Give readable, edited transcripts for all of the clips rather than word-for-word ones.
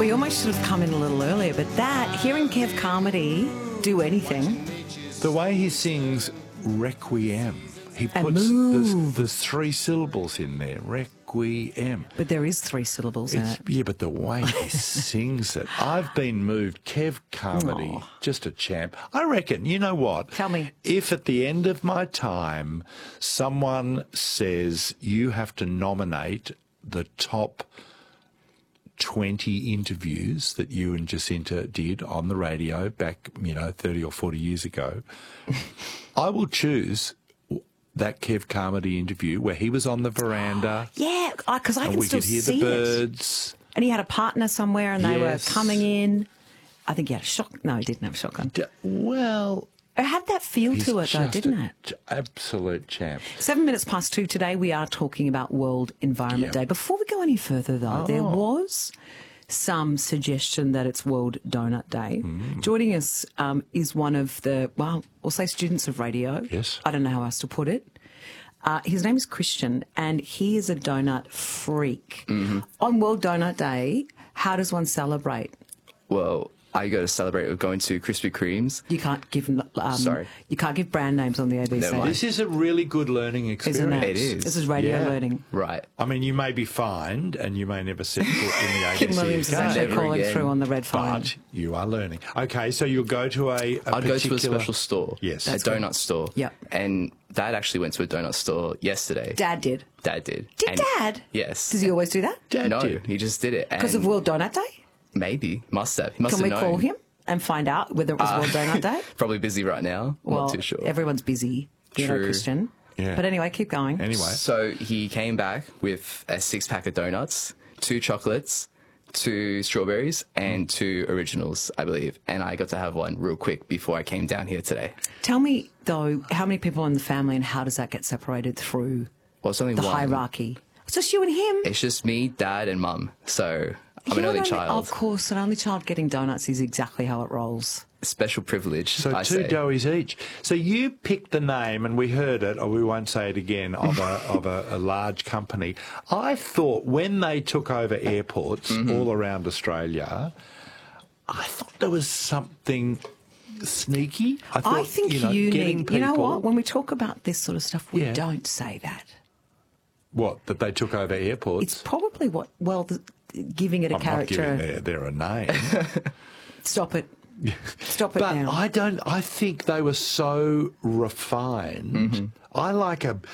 We almost should have come in a little earlier, but hearing Kev Carmody do anything. The way he sings Requiem, he And puts move. the three syllables in there, Requiem. But there is 3 syllables in it. Yeah, but the way he sings it, I've been moved. Kev Carmody, just a champ. I reckon, you know what? Tell me. If at the end of my time someone says you have to nominate the top 20 interviews that you and Jacinta did on the radio back, 30 or 40 years ago, I will choose that Kev Carmody interview where he was on the veranda. Yeah, because I and can we still could hear see the it. birds. And he had a partner somewhere and they Yes. were coming in. I think he had a shock. No, he didn't have a shotgun. Well, It had that feel he's to it, though, just didn't a it? absolute champ. 7 minutes past 2 today, we are talking about World Environment Yeah. Day. Before we go any further, though, there was some suggestion that it's World Donut Day. Joining us is one of the, well, we'll say students of radio. Yes. I don't know how else to put it. His name is Christian, and he is a donut freak. On World Donut Day, how does one celebrate? Well, I go to celebrate with going to Krispy Kremes. You can't give Sorry. You can't give brand names on the ABC. Never mind. This is a really good learning experience. Isn't it? It is. This is radio Yeah. learning. Right. I mean, you may be fined and you may never set foot in the ABC Kim Williams is again, actually Never calling again. through on the red phone. but you are learning. Okay, so you'll go to a I'd go to a particular... special store. Yes. A That's donut store. Yep. And Dad actually went to a donut store yesterday. Dad did. Dad did. Did And- Dad? Yes. Does he always do that? Dad No, did. he just did it. Because of and World Donut Day? Maybe. Must have. He must Can have we known. call him and find out whether it was World Donut Day? Probably busy right now. Well, Not too sure. everyone's busy, you know, True. Christian. Yeah. But anyway, keep going. Anyway, So he came back with a 6-pack of donuts, 2 chocolates, 2 strawberries, and 2 originals, I believe. And I got to have one real quick before I came down here today. Tell me, though, how many people in the family and how does that get separated through Well, it's only the one. hierarchy? It's just you and him. It's just me, Dad, and Mum. So I'm an You're only child. Of course, an only child getting donuts is exactly how it rolls. Special privilege, so I 2 say. doughies each. So you picked the name, and we heard it, or we won't say it again, of a large company. I thought when they took over airports all around Australia, I thought there was something sneaky. I think you getting need, you know people- what, when we talk about this sort of stuff, we Yeah. don't say that. What, that they took over airports? It's probably what, well, giving it a I'm not giving character. their a name. Stop it. Stop it But now. I think they were so refined. I like a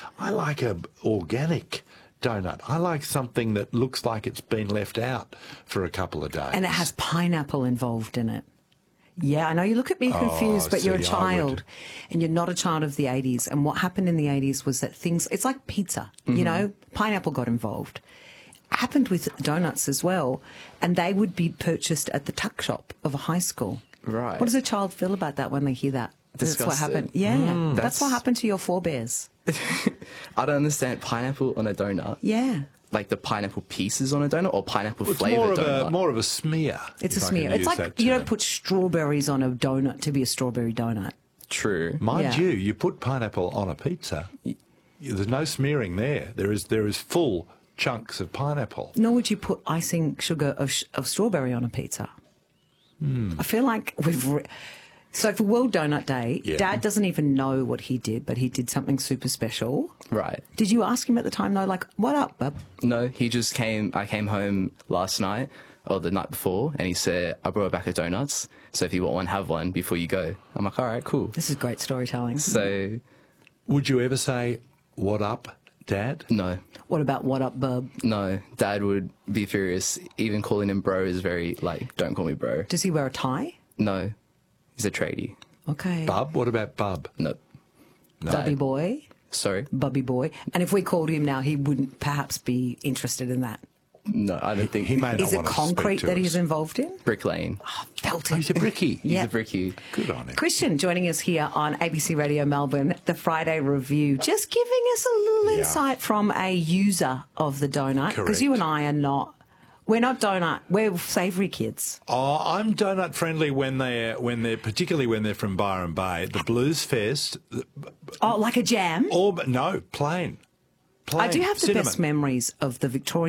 organic donut. I like something that looks like it's been left out for a couple of days. And it has pineapple involved in it. Yeah, I know you look at me confused, but you're a see, I child would- and you're not a child of the 80s. And what happened in the 80s was that it's like pizza, you know, pineapple got involved. Happened with donuts as well. And they would be purchased at the tuck shop of a high school. Right. What does a child feel about that when they hear that? That's what Disgusted. happened. Yeah, that's That's- what happened to your forebears. I don't understand pineapple on a donut. Yeah. Like the pineapple pieces on a donut or pineapple It's flavored donut? more of a smear. It's a if I can smear. It's use like that you don't term. put strawberries on a donut to be a strawberry donut. True. Mind Yeah. you put pineapple on a pizza. There's no smearing there. There is full chunks of pineapple. Nor would you put icing sugar of strawberry on a pizza. I feel like so for World Donut Day, Yeah. Dad doesn't even know what he did, but he did something super special. Right. Did you ask him at the time though, like, what up, bub? No, he just came. I came home last night or the night before, and he said, I brought a bag of donuts. So if you want one, have one before you go. I'm like, all right, cool. This is great storytelling. So, Would you ever say, "What up, Dad"? no. What about what up, bub? No, Dad would be furious. Even calling him bro is very, like, don't call me bro. Does he wear a tie? No, he's a tradie. Okay. Bub? What about Bub? No, No. Bubby boy. sorry. Bubby boy. And if we called him now, he wouldn't perhaps be interested in that. No, I don't think He may not Is it want to speak concrete to that us. he's involved in? Brick Lane. Felt Oh, it. he's a brickie. Yeah. He's a bricky. Good on him. Christian joining us here on ABC Radio Melbourne, the Friday Review, just giving us a little Yeah. insight from a user of the donut. Because Correct. you and I are not, we're not donut, we're savoury kids. Oh, I'm donut friendly when they're particularly when they're from Byron Bay. The Blues Fest, Oh, like a jam? no, plain. I do have the cinnamon. best memories of the Victorian